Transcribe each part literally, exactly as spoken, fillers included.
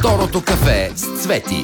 Второто кафе с Цвети.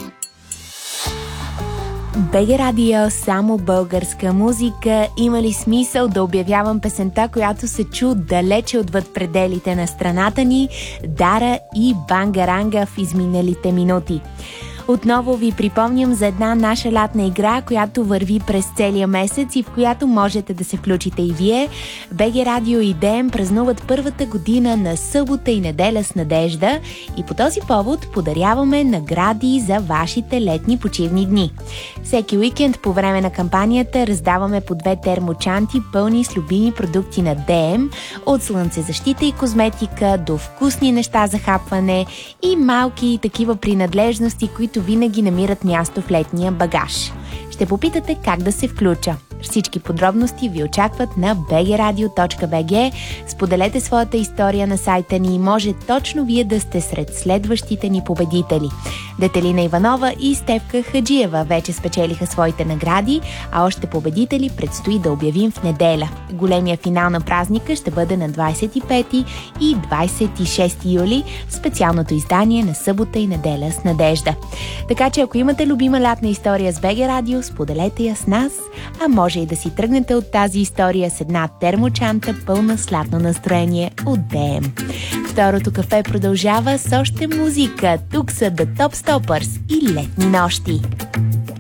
БГ Радио, само българска музика. Има ли смисъл да обявявам песента, която се чу далече отвъд пределите на страната ни? Дара и Бангаранга в изминалите минути. Отново ви припомням за една наша лятна игра, която върви през целия месец и в която можете да се включите и вие. БГ Радио и ДЕМ празнуват първата година на събота и неделя с надежда и по този повод подаряваме награди за вашите летни почивни дни. Всеки уикенд по време на кампанията раздаваме по две термочанти пълни с любими продукти на ДЕМ, от слънцезащита и козметика до вкусни неща за хапване и малки такива принадлежности, които винаги намират място в летния багаж. Ще попитате как да се включа. Всички подробности ви очакват на би джи радио точка би джи. Споделете своята история на сайта ни и може точно вие да сте сред следващите ни победители. Детелина Иванова и Стефка Хаджиева вече спечелиха своите награди, а още победители предстои да обявим в неделя. Големия финал на празника ще бъде на двадесет и пети и двадесет и шести юли в специалното издание на събота и неделя с надежда. Така че ако имате любима лятна история с БГ Радио, споделете я с нас, а може и да си тръгнете от тази история с една термочанта пълна с лятно настроение от ДЕМ. Второто кафе продължава с още музика. Тук са The Top Stoppers и Летни нощи.